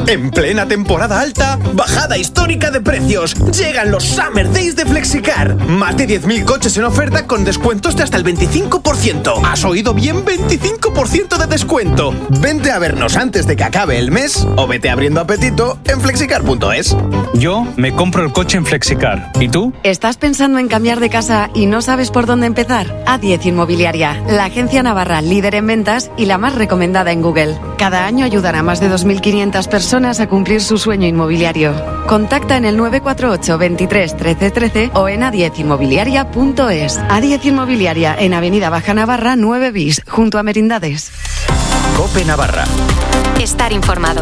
En plena temporada alta, bajada histórica de precios. Llegan los Summer Days de Flexicar. Más de 10.000 coches en oferta con descuentos de hasta el 25%. ¿Has oído bien? 25% de descuento. Vente a vernos antes de que acabe el mes o vete abriendo apetito en flexicar.es. Yo me compro el coche en Flexicar. ¿Y tú? ¿Estás pensando en cambiar de casa y no sabes por dónde empezar? A10 Inmobiliaria, la agencia navarra líder en ventas y la más recomendada en Google. Cada año ayudan a más de 2.500 personas a cumplir su sueño inmobiliario. Contacta en el 948 23 13 13 o en a10inmobiliaria.es. A10 Inmobiliaria, en Avenida Baja Navarra 9 bis, junto a Merindades. COPE Navarra. Estar informado.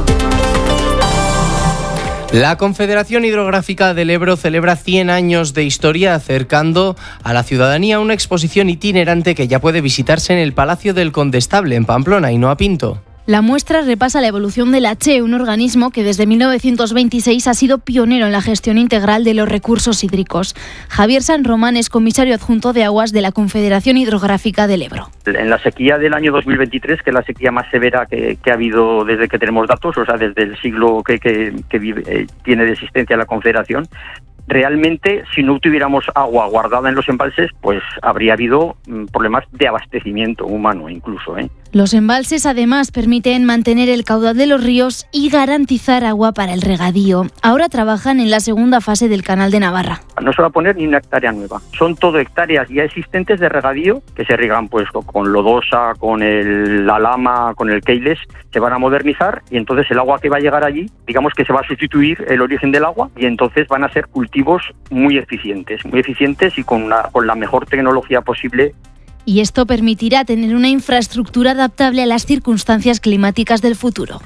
La Confederación Hidrográfica del Ebro celebra 100 años de historia, acercando a la ciudadanía una exposición itinerante que ya puede visitarse en el Palacio del Condestable, en Pamplona, y no a Pinto. La muestra repasa la evolución de la CHE, un organismo que desde 1926 ha sido pionero en la gestión integral de los recursos hídricos. Javier San Román es comisario adjunto de aguas de la Confederación Hidrográfica del Ebro. En la sequía del año 2023, que es la sequía más severa que ha habido desde que tenemos datos, o sea, desde el siglo que tiene de existencia la Confederación, realmente, si no tuviéramos agua guardada en los embalses, pues habría habido problemas de abastecimiento humano incluso. Los embalses además permiten mantener el caudal de los ríos y garantizar agua para el regadío. Ahora trabajan en la segunda fase del Canal de Navarra. No se va a poner ni una hectárea nueva. Son todo hectáreas ya existentes de regadío que se riegan pues con lodosa, con la lama, con el keiles. Se van a modernizar y entonces el agua que va a llegar allí, digamos que se va a sustituir el origen del agua y entonces van a ser cultivos muy eficientes y con la mejor tecnología posible. Y esto permitirá tener una infraestructura adaptable a las circunstancias climáticas del futuro.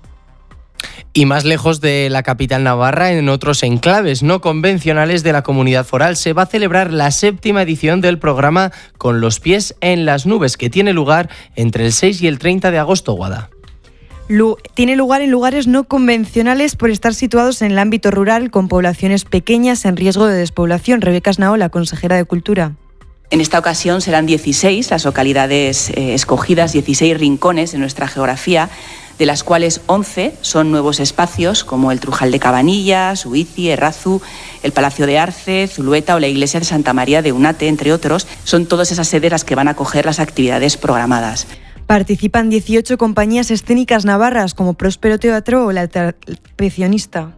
Y más lejos de la capital navarra, en otros enclaves no convencionales de la comunidad foral, se va a celebrar la 7ª edición del programa Con los pies en las nubes, que tiene lugar entre el 6 y el 30 de agosto, Guada. Tiene lugar en lugares no convencionales por estar situados en el ámbito rural con poblaciones pequeñas en riesgo de despoblación. Rebeca Snaola, consejera de Cultura. En esta ocasión serán 16 las localidades escogidas, 16 rincones de nuestra geografía, de las cuales 11 son nuevos espacios como el Trujal de Cabanillas, Uici, Errazu, el Palacio de Arce, Zulueta o la Iglesia de Santa María de Unate, entre otros. Son todas esas sedes las que van a acoger las actividades programadas. Participan 18 compañías escénicas navarras como Próspero Teatro o La Trapecionista.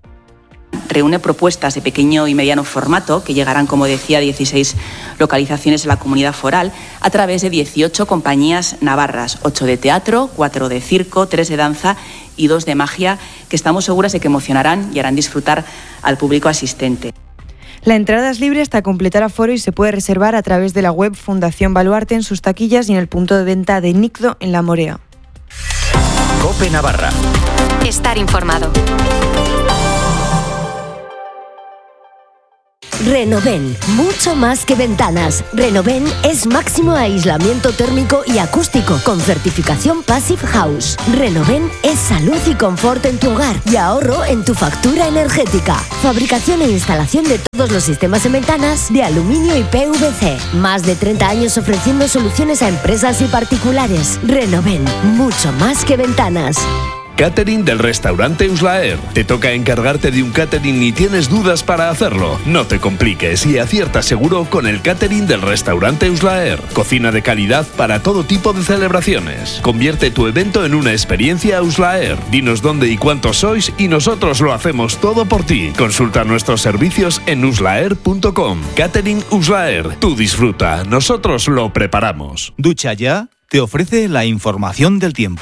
Reúne propuestas de pequeño y mediano formato que llegarán, como decía, a 16 localizaciones de la comunidad foral a través de 18 compañías navarras, 8 de teatro, 4 de circo, 3 de danza y 2 de magia, que estamos seguras de que emocionarán y harán disfrutar al público asistente. La entrada es libre hasta completar aforo y se puede reservar a través de la web Fundación Baluarte en sus taquillas y en el punto de venta de Nicdo en La Morea. COPE Navarra. Estar informado. Renoven, mucho más que ventanas. Renoven es máximo aislamiento térmico y acústico con certificación Passive House. Renoven es salud y confort en tu hogar y ahorro en tu factura energética. Fabricación e instalación de todos los sistemas en ventanas de aluminio y PVC. Más de 30 años ofreciendo soluciones a empresas y particulares. Renoven, mucho más que ventanas. Catering del restaurante Uslaer. ¿Te toca encargarte de un catering y tienes dudas para hacerlo? No te compliques y acierta seguro con el catering del restaurante Uslaer. Cocina de calidad para todo tipo de celebraciones. Convierte tu evento en una experiencia Uslaer. Dinos dónde y cuántos sois y nosotros lo hacemos todo por ti. Consulta nuestros servicios en uslaer.com. Catering Uslaer. Tú disfruta, nosotros lo preparamos. Ducha Ya te ofrece la información del tiempo.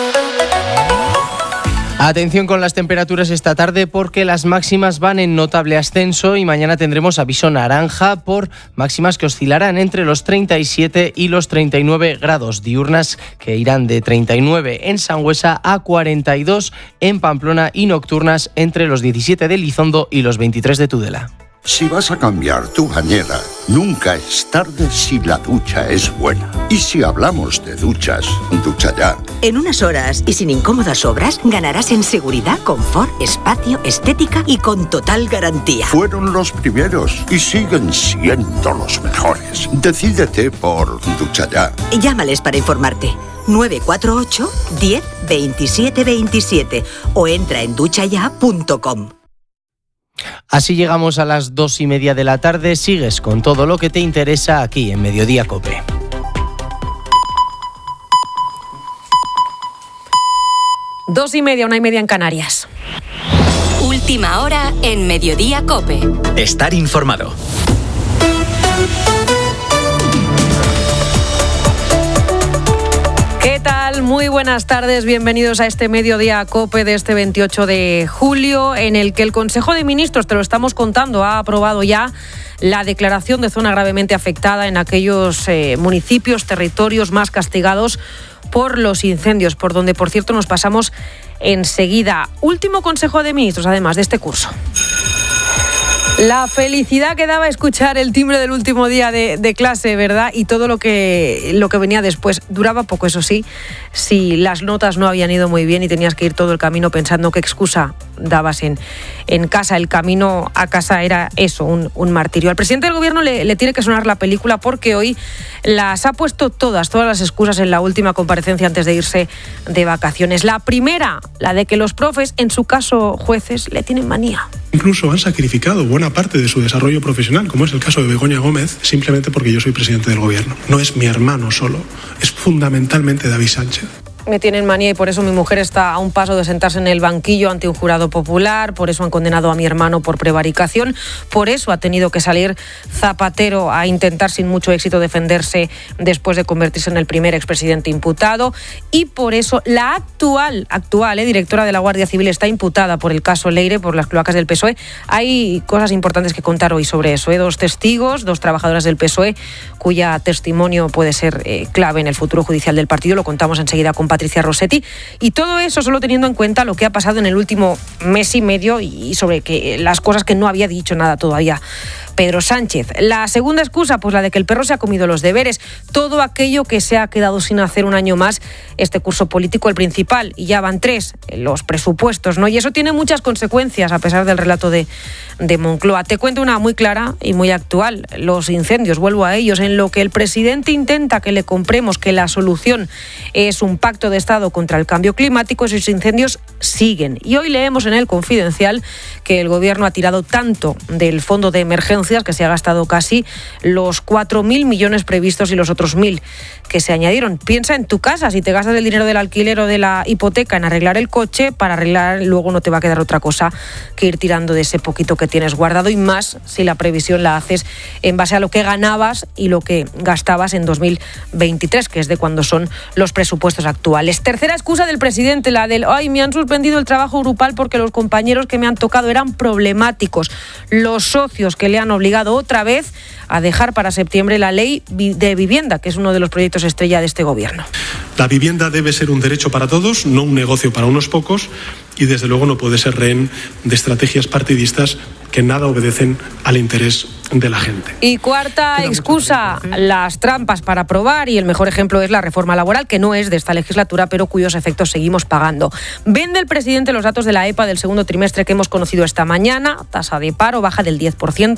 Atención con las temperaturas esta tarde porque las máximas van en notable ascenso y mañana tendremos aviso naranja por máximas que oscilarán entre los 37 y los 39 grados, diurnas que irán de 39 en Sangüesa a 42 en Pamplona y nocturnas entre los 17 de Elizondo y los 23 de Tudela. Si vas a cambiar tu bañera, nunca es tarde si la ducha es buena. Y si hablamos de duchas, Ducha Ya. En unas horas y sin incómodas obras, ganarás en seguridad, confort, espacio, estética y con total garantía. Fueron los primeros y siguen siendo los mejores. quieres. Decídete por Ducha Ya. Llámales para informarte. 948 10 27 27 o entra en duchaya.com. Así llegamos a las 2:30 de la tarde. Sigues con todo lo que te interesa aquí en Mediodía COPE. 2:30, 1:30 en Canarias. Última hora en Mediodía COPE. Estar informado. ¿Qué tal? Muy buenas tardes, bienvenidos a este Mediodía COPE de este 28 de julio, en el que el Consejo de Ministros, te lo estamos contando, ha aprobado ya la declaración de zona gravemente afectada en aquellos municipios, territorios más castigados por los incendios, por donde, por cierto, nos pasamos enseguida. Último Consejo de Ministros, además, de este curso. La felicidad que daba escuchar el timbre del último día de clase, ¿verdad? Y todo lo que venía después. Duraba poco, eso sí, si las notas no habían ido muy bien y tenías que ir todo el camino pensando qué excusa dabas en casa. El camino a casa era eso, un martirio. Al presidente del gobierno le tiene que sonar la película, porque hoy las ha puesto todas las excusas en la última comparecencia antes de irse de vacaciones. La primera, la de que los profes, en su caso jueces, le tienen manía. Incluso han sacrificado buena parte de su desarrollo profesional, como es el caso de Begoña Gómez, simplemente porque yo soy presidente del gobierno. No es mi hermano solo, es fundamentalmente David Sánchez. Me tienen manía y por eso mi mujer está a un paso de sentarse en el banquillo ante un jurado popular, por eso han condenado a mi hermano por prevaricación, por eso ha tenido que salir Zapatero a intentar sin mucho éxito defenderse después de convertirse en el primer expresidente imputado, y por eso la actual directora de la Guardia Civil está imputada por el caso Leire, por las cloacas del PSOE. Hay cosas importantes que contar hoy sobre eso, 2 testigos, 2 trabajadoras del PSOE, cuya testimonio puede ser clave en el futuro judicial del partido. Lo contamos enseguida con Patricia Rossetti, y todo eso solo teniendo en cuenta lo que ha pasado en el último mes y medio y sobre que las cosas que no había dicho nada todavía Pedro Sánchez. La segunda excusa, pues la de que el perro se ha comido los deberes, todo aquello que se ha quedado sin hacer un año más este curso político, el principal, y ya van 3, los presupuestos, ¿no? Y eso tiene muchas consecuencias, a pesar del relato de Moncloa. Te cuento una muy clara y muy actual: los incendios, vuelvo a ellos, en lo que el presidente intenta que le compremos que la solución es un pacto de Estado contra el cambio climático. Esos incendios siguen, y hoy leemos en El Confidencial que el gobierno ha tirado tanto del fondo de emergencias que se ha gastado casi los 4.000 millones previstos y los otros 1.000 que se añadieron. Piensa en tu casa, si te gastas el dinero del alquiler o de la hipoteca en arreglar el coche, para arreglar luego no te va a quedar otra cosa que ir tirando de ese poquito que tienes guardado, y más si la previsión la haces en base a lo que ganabas y lo que gastabas en 2023, que es de cuando son los presupuestos actuales. Tercera excusa del presidente, la del me han suspendido el trabajo grupal porque los compañeros que me han tocado eran problemáticos. Los socios que le han obligado otra vez a dejar para septiembre la ley de vivienda, que es uno de los proyectos estrella de este gobierno. La vivienda debe ser un derecho para todos, no un negocio para unos pocos, y desde luego no puede ser rehén de estrategias partidistas que nada obedecen al interés de la gente. Y cuarta excusa, las trampas para aprobar, y el mejor ejemplo es la reforma laboral, que no es de esta legislatura, pero cuyos efectos seguimos pagando. Vende el presidente los datos de la EPA del segundo trimestre que hemos conocido esta mañana. Tasa de paro baja del 10%,